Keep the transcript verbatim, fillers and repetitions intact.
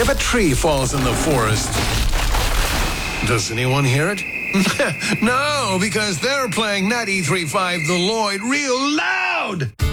If a tree falls in the forest, does anyone hear it? No, because they're playing ninety-three point five The Lloyd real loud.